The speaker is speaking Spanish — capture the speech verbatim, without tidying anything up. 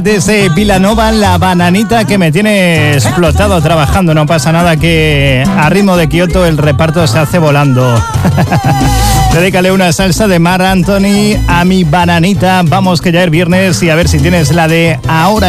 Desde Vilanova, la bananita que me tiene explotado trabajando. No pasa nada, que a ritmo de Kioto el reparto se hace volando. Dedícale una salsa de Mar Anthony a mi bananita. Vamos, que ya es viernes, y a ver si tienes la de ahora.